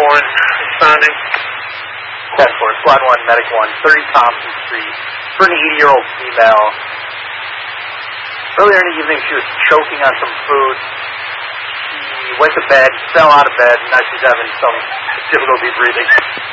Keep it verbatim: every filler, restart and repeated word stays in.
one, responding. ten four, Squad one, Medic one, thirty Thompson Street, for an eighty-year-old female. Earlier in the evening, she was choking on some food. She went to bed, fell out of bed, and now she's having some difficulty breathing.